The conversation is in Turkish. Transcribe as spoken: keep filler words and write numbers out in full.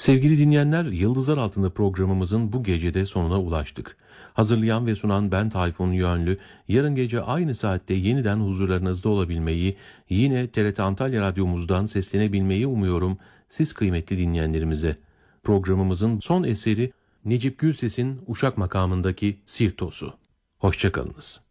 Sevgili dinleyenler, Yıldızlar Altında programımızın bu gecede sonuna ulaştık. Hazırlayan ve sunan ben Tayfun Yönlü. Yarın gece aynı saatte yeniden huzurlarınızda olabilmeyi, yine T R T Antalya Radyomuzdan seslenebilmeyi umuyorum siz kıymetli dinleyenlerimize. Programımızın son eseri Necip Gülses'in Uşak makamındaki Sirtos'u. Hoşçakalınız.